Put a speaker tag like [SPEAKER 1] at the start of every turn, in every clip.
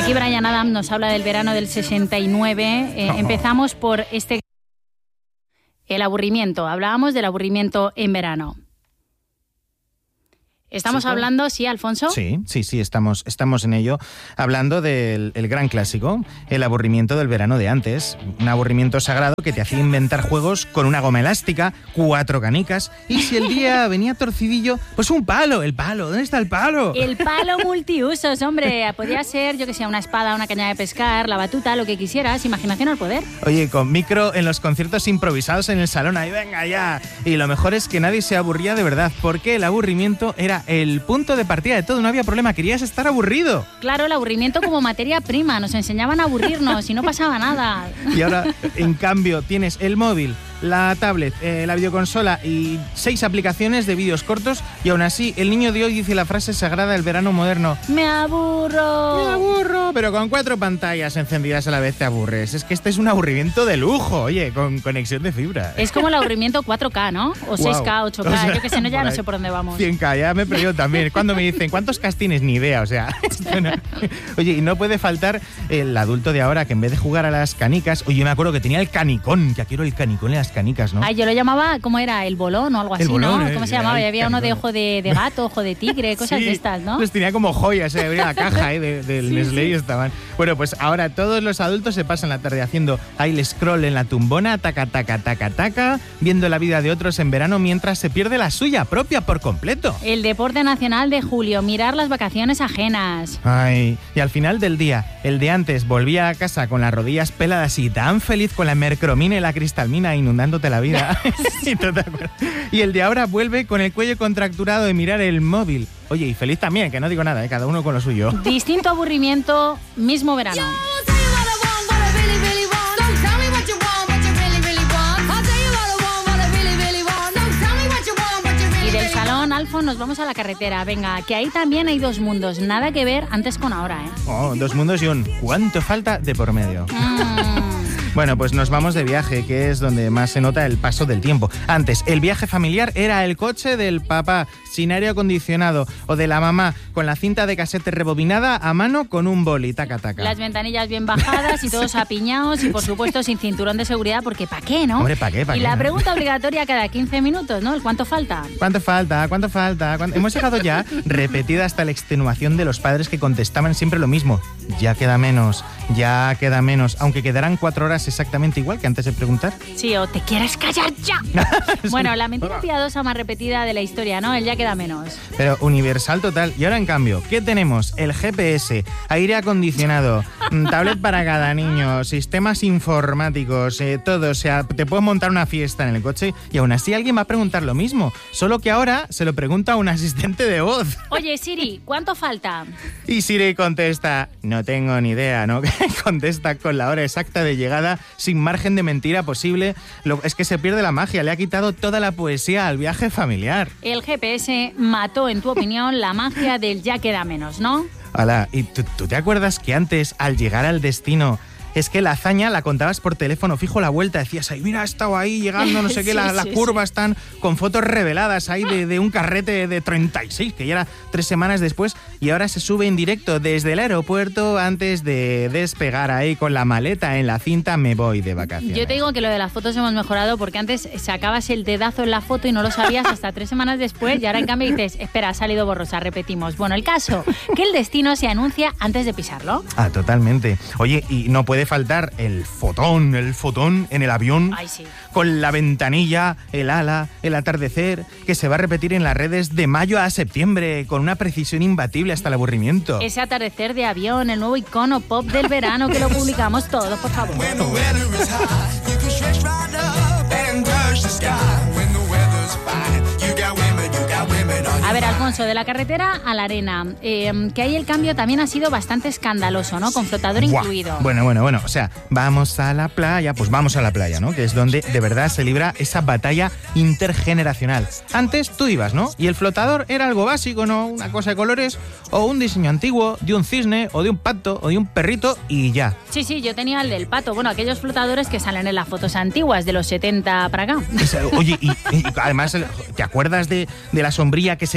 [SPEAKER 1] Aquí Bryan Adams nos habla del verano del 69. Empezamos por el aburrimiento. Hablábamos del aburrimiento en verano. ¿Estamos hablando, sí, Alfonso?
[SPEAKER 2] Sí, estamos en ello, hablando del gran clásico, el aburrimiento del verano de antes. Un aburrimiento sagrado que te hacía inventar juegos con una goma elástica, 4 canicas, y si el día venía torcidillo, pues un palo. ¿El palo? ¿Dónde está el palo?
[SPEAKER 1] El palo multiusos, hombre. Podría ser, yo que sé, una espada, una caña de pescar, la batuta, lo que quisieras. Imaginación al poder.
[SPEAKER 2] Oye, con micro en los conciertos improvisados en el salón, ahí venga ya. Y lo mejor es que nadie se aburría de verdad, porque el aburrimiento era el punto de partida de todo, no había problema, querías estar aburrido.
[SPEAKER 1] Claro, el aburrimiento como materia prima, nos enseñaban a aburrirnos y no pasaba nada.
[SPEAKER 2] Y ahora, en cambio, tienes el móvil, la tablet, la videoconsola y 6 aplicaciones de vídeos cortos y aún así el niño de hoy dice la frase sagrada del verano moderno:
[SPEAKER 1] ¡Me aburro!
[SPEAKER 2] ¡Me aburro! Pero con 4 pantallas encendidas a la vez te aburres. Es que este es un aburrimiento de lujo, oye, con conexión de fibra.
[SPEAKER 1] Es como el aburrimiento 4K, ¿no? O 6K, 8K, o sea, yo que sé, ya no sé por dónde vamos.
[SPEAKER 2] 100K, ya me he perdido también. Cuando me dicen, ¿cuántos Ks tienes? Ni idea, o sea. Oye, y no puede faltar el adulto de ahora que en vez de jugar a las canicas, oye, me acuerdo que tenía el canicón, que aquí era el canicón en las canicas, ¿no?
[SPEAKER 1] Ay, yo lo llamaba, ¿cómo era? El bolón o algo así,
[SPEAKER 2] bolón,
[SPEAKER 1] ¿no? ¿Cómo se llamaba? Y había
[SPEAKER 2] canicón.
[SPEAKER 1] uno de ojo de gato, ojo de tigre, cosas de estas, ¿no?
[SPEAKER 2] Los tenía como joyas, abría la caja del Nestlé y estaban. Bueno, pues ahora todos los adultos se pasan la tarde haciendo ahí el scroll en la tumbona, taca, viendo la vida de otros en verano mientras se pierde la suya propia por completo.
[SPEAKER 1] El deporte nacional de julio, mirar las vacaciones ajenas.
[SPEAKER 2] Ay, y al final del día, el de antes volvía a casa con las rodillas peladas y tan feliz con la mercromina y la cristalmina inundándote la vida. Sí, ¿tú te acuerdas? Y el de ahora vuelve con el cuello contracturado de mirar el móvil. Oye, y feliz también, que no digo nada, cada uno con lo suyo.
[SPEAKER 1] Distinto aburrimiento, mismo verano. Y del salón, Alfon, nos vamos a la carretera. Venga, que ahí también hay 2 mundos. Nada que ver antes con ahora, ¿eh?
[SPEAKER 2] Oh, 2 mundos y un ¿cuánto falta de por medio? Bueno, pues nos vamos de viaje, que es donde más se nota el paso del tiempo. Antes, el viaje familiar era el coche del papá sin aire acondicionado o de la mamá con la cinta de casete rebobinada a mano con un boli, taca.
[SPEAKER 1] Las ventanillas bien bajadas y todos apiñados y por supuesto sin cinturón de seguridad porque ¿para qué, no?
[SPEAKER 2] Hombre, ¿para qué?
[SPEAKER 1] Y la pregunta obligatoria cada 15 minutos, ¿no? ¿El cuánto falta?
[SPEAKER 2] ¿Cuánto falta? Hemos llegado ya, repetida hasta la extenuación de los padres que contestaban siempre lo mismo. Ya queda menos, aunque quedarán 4 horas exactamente igual que antes de preguntar.
[SPEAKER 1] Sí, o te quieres callar ya. Bueno, la mentira piadosa más repetida de la historia, ¿no? El ya queda menos.
[SPEAKER 2] Pero universal total. Y ahora, en cambio, ¿qué tenemos? El GPS, aire acondicionado, tablet para cada niño, sistemas informáticos, todo. O sea, te puedes montar una fiesta en el coche y aún así alguien va a preguntar lo mismo. Solo que ahora se lo pregunta a un asistente de voz.
[SPEAKER 1] Oye, Siri, ¿cuánto falta?
[SPEAKER 2] Y Siri contesta, no tengo ni idea, ¿no? Contesta con la hora exacta de llegada, sin margen de mentira posible. Es que se pierde la magia, le ha quitado toda la poesía al viaje familiar.
[SPEAKER 1] El GPS mató, en tu opinión, la magia del ya queda menos, ¿no?
[SPEAKER 2] Hala, ¿y tú te acuerdas que antes, al llegar al destino, es que la hazaña la contabas por teléfono fijo la vuelta? Decías, ay, mira, he estado ahí llegando, no sé qué, las curvas están con fotos reveladas ahí de un carrete de 36, que ya era 3 semanas después, y ahora se sube en directo desde el aeropuerto antes de despegar ahí con la maleta en la cinta, me voy de vacaciones.
[SPEAKER 1] Yo te digo que lo de las fotos hemos mejorado porque antes sacabas el dedazo en la foto y no lo sabías hasta 3 semanas después y ahora en cambio dices, espera, ha salido borrosa, repetimos. Bueno, el caso, que el destino se anuncia antes de pisarlo.
[SPEAKER 2] Ah, totalmente. Oye, y no puede faltar el fotón en el avión.
[SPEAKER 1] Ay, sí.
[SPEAKER 2] Con la ventanilla, el ala, el atardecer, que se va a repetir en las redes de mayo a septiembre, con una precisión imbatible hasta el aburrimiento.
[SPEAKER 1] Ese atardecer de avión, el nuevo icono pop del verano, que lo publicamos todos, por favor. A ver, Alfonso, de la carretera a la arena, que ahí el cambio también ha sido bastante escandaloso, ¿no? Con flotador incluido.
[SPEAKER 2] Bueno, o sea, vamos a la playa, pues vamos a la playa, ¿no? Que es donde de verdad se libra esa batalla intergeneracional. Antes tú ibas, ¿no? Y el flotador era algo básico, ¿no? Una cosa de colores o un diseño antiguo de un cisne o de un pato o de un perrito y ya.
[SPEAKER 1] Sí, yo tenía el del pato. Bueno, aquellos flotadores que salen en las fotos antiguas de los 70 para acá.
[SPEAKER 2] Oye, y además, ¿te acuerdas de la sombrilla que se clavaba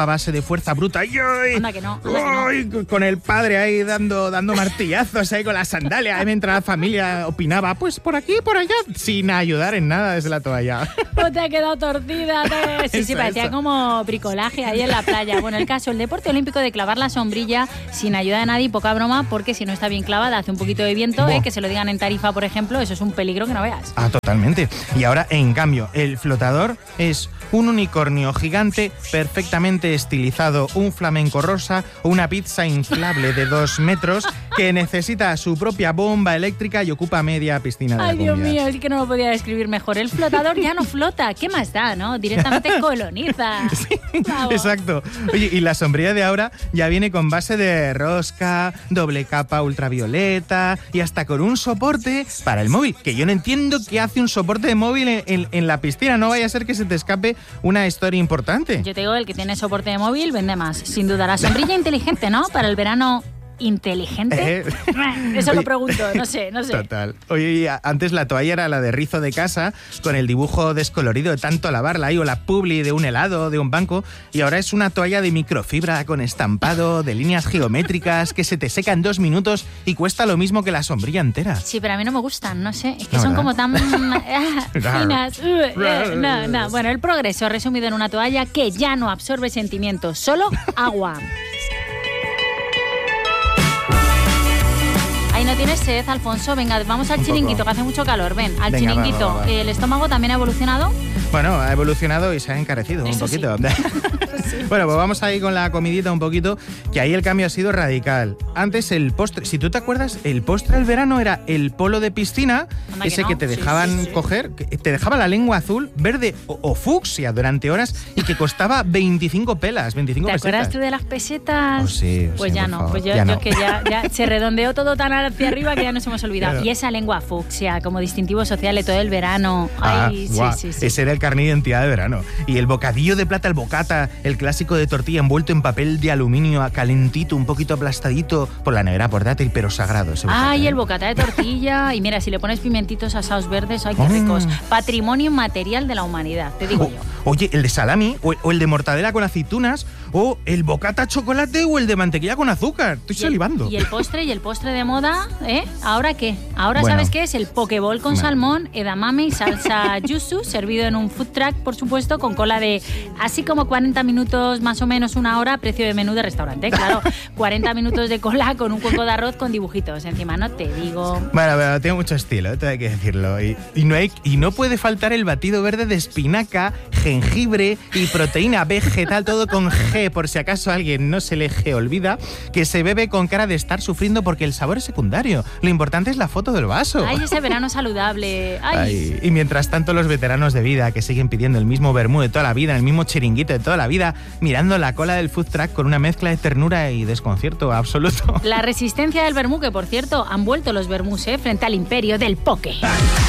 [SPEAKER 2] a base de fuerza bruta.
[SPEAKER 1] Anda que no.
[SPEAKER 2] Con el padre ahí dando martillazos ahí con las sandalias. Ahí mientras la familia opinaba, pues por aquí, por allá, sin ayudar en nada desde la toalla.
[SPEAKER 1] Pues te ha quedado torcida. Sí, parecía como bricolaje ahí en la playa. Bueno, el caso, el deporte olímpico de clavar la sombrilla sin ayuda de nadie, poca broma, porque si no está bien clavada, hace un poquito de viento, que se lo digan en Tarifa, por ejemplo, eso es un peligro que no veas.
[SPEAKER 2] Ah, totalmente. Y ahora, en cambio, el flotador es un unicornio gigante perfectamente estilizado, un flamenco rosa o una pizza inflable de 2 metros que necesita su propia bomba eléctrica y ocupa media piscina de la
[SPEAKER 1] Dios
[SPEAKER 2] cumbia.
[SPEAKER 1] mío, es que no lo podía describir mejor. El flotador ya no flota, ¿qué más da, no? Directamente coloniza.
[SPEAKER 2] Sí, exacto. Oye, y la sombrilla de ahora ya viene con base de rosca, doble capa ultravioleta y hasta con un soporte para el móvil, que yo no entiendo qué hace un soporte de móvil en la piscina, no vaya a ser que se te escape una historia importante.
[SPEAKER 1] Yo te digo, el que tiene soporte de móvil vende más, sin duda. La sombrilla inteligente, ¿no? Para el verano inteligente. Eso lo pregunto, no sé.
[SPEAKER 2] Total. Oye, antes la toalla era la de rizo de casa, con el dibujo descolorido de tanto lavarla ahí, o la publi de un helado, de un banco, y ahora es una toalla de microfibra con estampado, de líneas geométricas, que se te seca en 2 minutos y cuesta lo mismo que la sombrilla entera.
[SPEAKER 1] Sí, pero a mí no me gustan, no sé, es que
[SPEAKER 2] ¿No,
[SPEAKER 1] son
[SPEAKER 2] verdad?
[SPEAKER 1] como tan finas. No. Bueno, el progreso resumido en una toalla que ya no absorbe sentimientos, solo agua. Ahí no tienes sed, Alfonso. Venga, vamos al chiringuito, que hace mucho calor. Ven, al
[SPEAKER 2] Venga,
[SPEAKER 1] chiringuito.
[SPEAKER 2] va.
[SPEAKER 1] ¿El estómago también ha evolucionado?
[SPEAKER 2] Bueno, ha evolucionado y se ha encarecido
[SPEAKER 1] Eso
[SPEAKER 2] un poquito.
[SPEAKER 1] sí.
[SPEAKER 2] Bueno, pues vamos ahí con la comidita un poquito, que ahí el cambio ha sido radical. Antes el postre, si tú te acuerdas, el postre del verano era el polo de piscina,
[SPEAKER 1] Anda
[SPEAKER 2] ese
[SPEAKER 1] no.
[SPEAKER 2] que te dejaban coger, que te dejaba la lengua azul, verde o fucsia durante horas y que costaba 25 pelas, 25
[SPEAKER 1] ¿Te
[SPEAKER 2] pesetas.
[SPEAKER 1] acuerdas tú de las pesetas?
[SPEAKER 2] Oh, sí,
[SPEAKER 1] Pues
[SPEAKER 2] sí,
[SPEAKER 1] ya
[SPEAKER 2] por
[SPEAKER 1] no,
[SPEAKER 2] favor,
[SPEAKER 1] pues
[SPEAKER 2] ya no.
[SPEAKER 1] yo que ya se redondeó todo tan hacia arriba que ya nos hemos olvidado.
[SPEAKER 2] Claro.
[SPEAKER 1] Y esa lengua fucsia como distintivo social de todo el verano. Ay,
[SPEAKER 2] guau.
[SPEAKER 1] sí.
[SPEAKER 2] Ese era el carnet de identidad de verano. Y el bocadillo de plata, el bocata, el clásico de tortilla envuelto en papel de aluminio, calentito, un poquito aplastadito por la nevera portátil, pero sagrado. Ese bocata,
[SPEAKER 1] Ay,
[SPEAKER 2] ¿eh?
[SPEAKER 1] el bocata de tortilla. Y mira, si le pones pimentitos asados verdes, ay, qué ricos. Patrimonio inmaterial de la humanidad, te digo yo.
[SPEAKER 2] Oye, el de salami, o el de mortadela con aceitunas, o el bocata chocolate, o el de mantequilla con azúcar. Estoy salivando.
[SPEAKER 1] Y el postre de moda, ¿eh? ¿Ahora qué? Ahora
[SPEAKER 2] Bueno.
[SPEAKER 1] ¿sabes qué es? El pokeball con salmón, edamame y salsa yuzu, servido en un food truck, por supuesto, con cola de así como 40 minutos, más o menos una hora, precio de menú de restaurante, claro. 40 minutos de cola con un cuenco de arroz con dibujitos encima, no te digo.
[SPEAKER 2] Bueno, tiene mucho estilo, te hay que decirlo. Y no puede faltar el batido verde de espinaca, jengibre y proteína vegetal, todo con G, por si acaso a alguien no se le olvida, que se bebe con cara de estar sufriendo porque el sabor es secundario. Lo importante es la foto del vaso.
[SPEAKER 1] Ay, ese verano saludable. Ay.
[SPEAKER 2] Y mientras tanto los veteranos de vida que siguen pidiendo el mismo vermú de toda la vida, el mismo chiringuito de toda la vida, mirando la cola del food truck con una mezcla de ternura y desconcierto absoluto.
[SPEAKER 1] La resistencia del vermú, que por cierto han vuelto los vermús frente al imperio del poke.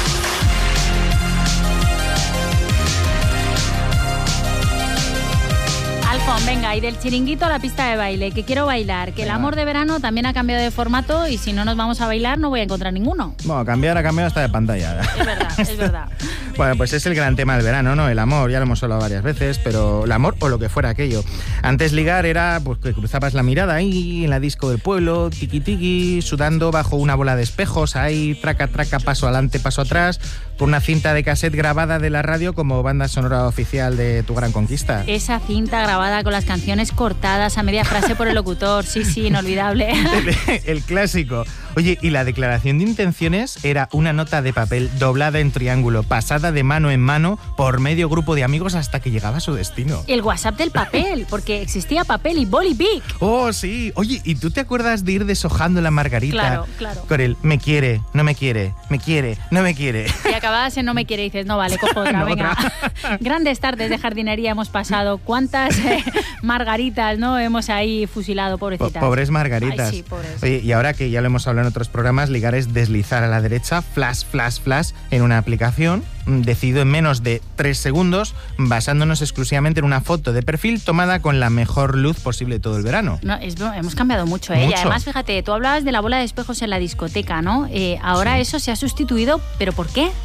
[SPEAKER 1] Alfon, venga, y del chiringuito a la pista de baile, que quiero bailar, que el amor de verano también ha cambiado de formato y si no nos vamos a bailar no voy a encontrar ninguno.
[SPEAKER 2] Bueno, cambiar ha cambiado hasta de pantalla.
[SPEAKER 1] Es verdad.
[SPEAKER 2] Bueno, pues es el gran tema del verano, ¿no? El amor, ya lo hemos hablado varias veces, pero el amor o lo que fuera aquello. Antes ligar era pues que cruzabas la mirada ahí en la disco del pueblo, tiqui tiqui, sudando bajo una bola de espejos, ahí traca traca, paso adelante, paso atrás, con una cinta de cassette grabada de la radio como banda sonora oficial de Tu Gran Conquista.
[SPEAKER 1] Esa cinta grabada con las canciones cortadas a media frase por el locutor, sí, inolvidable.
[SPEAKER 2] El clásico. Oye, y la declaración de intenciones era una nota de papel doblada en triángulo, pasada de mano en mano por medio grupo de amigos hasta que llegaba a su destino.
[SPEAKER 1] El WhatsApp del papel, porque existía papel y boli big.
[SPEAKER 2] Oh, sí. Oye, ¿y tú te acuerdas de ir deshojando la margarita?
[SPEAKER 1] Claro.
[SPEAKER 2] Con el me quiere, no me quiere, me quiere, no me quiere.
[SPEAKER 1] Y acababas en no me quiere y dices, no vale, cojo otra,
[SPEAKER 2] No,
[SPEAKER 1] venga.
[SPEAKER 2] otra.
[SPEAKER 1] Grandes tardes de jardinería hemos pasado. ¿Cuántas margaritas no hemos ahí fusilado, pobrecitas?
[SPEAKER 2] Pobres margaritas.
[SPEAKER 1] Ay, sí, pobres.
[SPEAKER 2] Oye, y ahora que ya lo hemos hablado en otros programas, ligar es deslizar a la derecha, flash, flash, flash, en una aplicación, decidido en menos de 3 segundos, basándonos exclusivamente en una foto de perfil tomada con la mejor luz posible de todo el verano.
[SPEAKER 1] No, hemos cambiado mucho, ¿eh? Y además, fíjate, tú hablabas de la bola de espejos en la discoteca, ¿no? Ahora
[SPEAKER 2] Sí.
[SPEAKER 1] eso se ha sustituido, ¿pero por qué?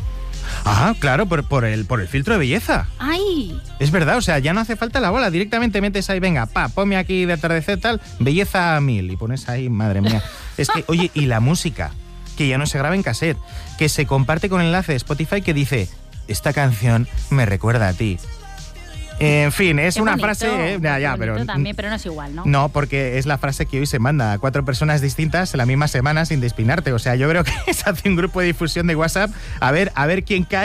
[SPEAKER 2] Ah, claro, por el filtro de belleza.
[SPEAKER 1] ¡Ay!
[SPEAKER 2] Es verdad, o sea, ya no hace falta la bola, directamente metes ahí, venga, ponme aquí de atardecer tal, belleza 1000 y pones ahí, madre mía. Es que, oye, y la música, que ya no se graba en cassette, que se comparte con el enlace de Spotify que dice, esta canción me recuerda a ti. En fin, es una frase... pero
[SPEAKER 1] también, pero no es igual, ¿no?
[SPEAKER 2] No, porque es la frase que hoy se manda a 4 personas distintas en la misma semana sin despeinarte. O sea, yo creo que se hace un grupo de difusión de WhatsApp a ver quién cae.